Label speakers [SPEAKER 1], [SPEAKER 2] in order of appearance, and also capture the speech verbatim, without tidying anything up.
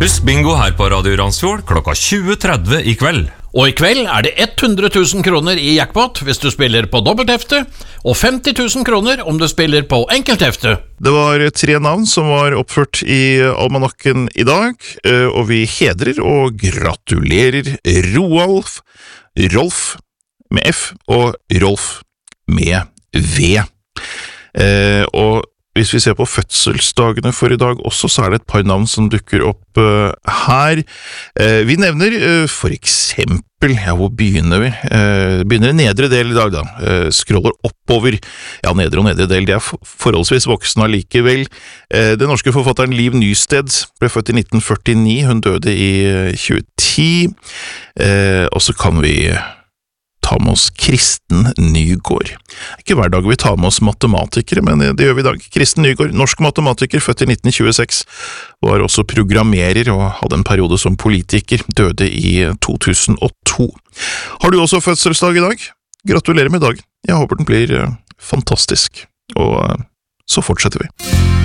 [SPEAKER 1] Bussbingo her på Radio Randsfjord klokka tjue tretti i kveld.
[SPEAKER 2] Og i kveld er det hundre tusen kroner i jackpot hvis du spiller på dobbelthefte, og femti tusen kroner om du spiller på enkelthefte.
[SPEAKER 3] Det var tre navn som var oppført i almanakken i dag, og vi hedrer og gratulerer Roalf, Rolf med F og Rolf med V. Eh, og hvis vi ser på fødselsdagene for i dag også, så er det et par navn som dukker opp uh, her. Uh, vi nevner uh, for eksempel, ja, hvor begynner vi? Uh, begynner i nedre del i dag da, uh, scroller oppover, ja, nedre og nedre del, de er forholdsvis voksne allikevel. Uh, den norske forfatteren Liv Nysted ble født i nitten førtini, hun døde i tjue ti, uh, og så kan vi ta med oss Kristen Nygaard. Ikke hver dag vi tar med oss matematikere, men det gjør vi i dag. Kristen Nygaard, norsk matematiker, født i nitten tjueseks, var også programmerer og hadde en periode som politiker, døde i to tusen og to. Har du også fødselsdag i dag? Gratulerer med dagen. Jeg håper den blir fantastisk, og så fortsetter vi.